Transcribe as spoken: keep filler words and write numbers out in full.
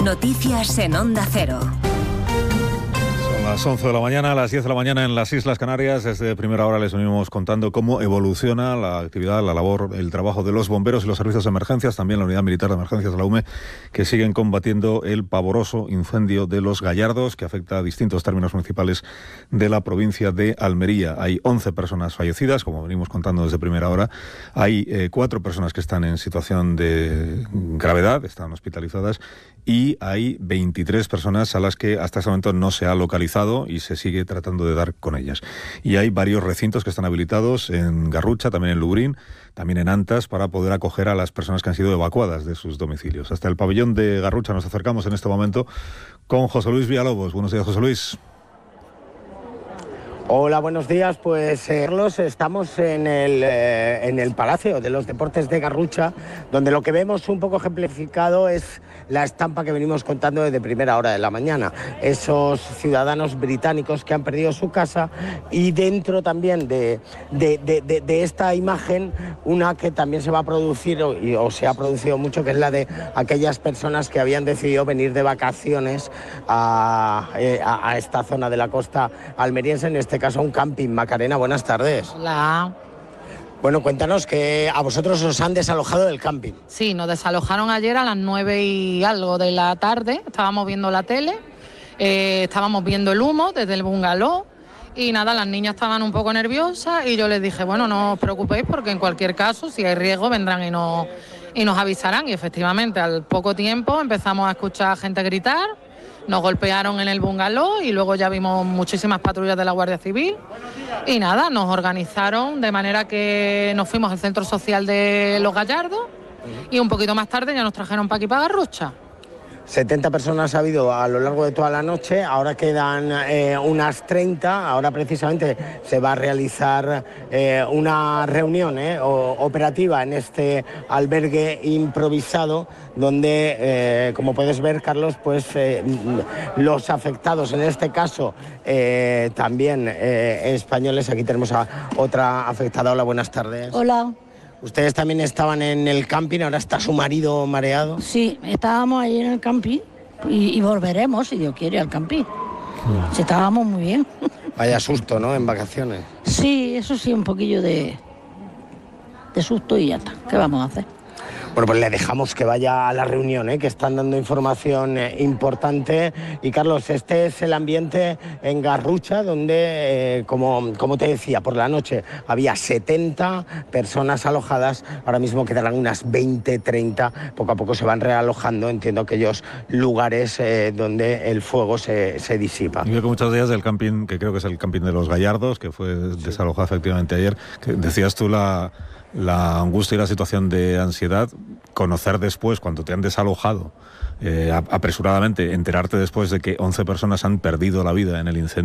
Noticias en Onda Cero. A las once de la mañana, a las diez de la mañana en las Islas Canarias. Desde primera hora les venimos contando cómo evoluciona la actividad, la labor, el trabajo de los bomberos y los servicios de emergencias, también la Unidad Militar de Emergencias de la U M E, que siguen combatiendo el pavoroso incendio de Los Gallardos, que afecta a distintos términos municipales de la provincia de Almería. Hay once personas fallecidas, como venimos contando desde primera hora. Hay eh, cuatro personas que están en situación de gravedad, están hospitalizadas, y hay veintitrés personas a las que hasta ese momento no se ha localizado y se sigue tratando de dar con ellas. Y hay varios recintos que están habilitados en Garrucha, también en Lubrín, también en Antas, para poder acoger a las personas que han sido evacuadas de sus domicilios. Hasta el pabellón de Garrucha nos acercamos en este momento con José Luis Villalobos. Buenos días, José Luis. Hola, buenos días. Pues, eh, Carlos, estamos en el, eh, en el Palacio de los Deportes de Garrucha, donde lo que vemos un poco ejemplificado es la estampa que venimos contando desde primera hora de la mañana. Esos ciudadanos británicos que han perdido su casa, y dentro también de, de, de, de, de esta imagen, una que también se va a producir, o, o se ha producido mucho, que es la de aquellas personas que habían decidido venir de vacaciones a, eh, a, a esta zona de la costa almeriense, en este caso un camping. Macarena, buenas tardes. Hola. Bueno, cuéntanos que a vosotros os han desalojado del camping. Sí, nos desalojaron ayer a las nueve y algo de la tarde. Estábamos viendo la tele, eh, estábamos viendo el humo desde el bungalow y nada, las niñas estaban un poco nerviosas y yo les dije, bueno, no os preocupéis porque en cualquier caso, si hay riesgo, vendrán y nos, y nos avisarán. Y efectivamente, al poco tiempo empezamos a escuchar gente gritar. Nos golpearon en el bungalow y luego ya vimos muchísimas patrullas de la Guardia Civil y nada, nos organizaron de manera que nos fuimos al centro social de Los Gallardos y un poquito más tarde ya nos trajeron para aquí, para Garrucha. setenta personas ha habido a lo largo de toda la noche, ahora quedan eh, unas treinta, ahora precisamente se va a realizar eh, una reunión eh, o, operativa en este albergue improvisado, donde, eh, como puedes ver, Carlos, pues eh, los afectados, en este caso eh, también eh, españoles. Aquí tenemos a otra afectada. Hola, buenas tardes. Hola. Ustedes también estaban en el camping, ahora está su marido mareado. Sí, estábamos ahí en el camping y, y volveremos, si Dios quiere, al camping. Sí, estábamos muy bien. Vaya susto, ¿no?, en vacaciones. Sí, eso sí, un poquillo de, de susto y ya está. ¿Qué vamos a hacer? Bueno, pues le dejamos que vaya a la reunión, ¿eh? Que están dando información eh, importante. Y Carlos, este es el ambiente en Garrucha, donde, eh, como, como te decía, por la noche había setenta personas alojadas. Ahora mismo quedarán unas veinte, treinta. Poco a poco se van realojando, entiendo, aquellos lugares eh, donde el fuego se, se disipa. Y veo que muchos días del camping, que creo que es el camping de Los Gallardos, que fue desalojado efectivamente ayer, que decías tú la... la angustia y la situación de ansiedad, conocer después, cuando te han desalojado, eh, apresuradamente, enterarte después de que once personas han perdido la vida en el incendio.